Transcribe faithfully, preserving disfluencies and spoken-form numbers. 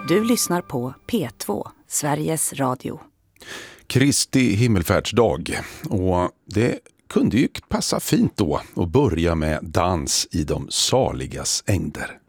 Du lyssnar på P två, Sveriges Radio. Kristi himmelfärdsdag, och det kunde ju passa fint då att börja med dans i de saligas ängder.